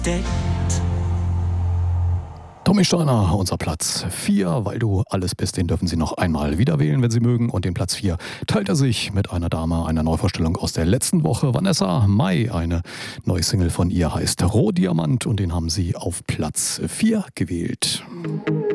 Tommy Steiner, unser Platz 4, weil du alles bist, den dürfen Sie noch einmal wieder wählen, wenn Sie mögen. Und den Platz 4 teilt er sich mit einer Dame, einer Neuvorstellung aus der letzten Woche. Vanessa Mai, eine neue Single von ihr heißt Rohdiamant und den haben Sie auf Platz 4 gewählt.